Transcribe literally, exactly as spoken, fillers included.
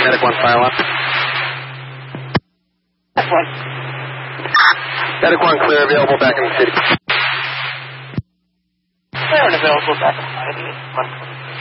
Medic one, fire one. That's one. Medic one, clear, available back in the city. Clear and available back in the city.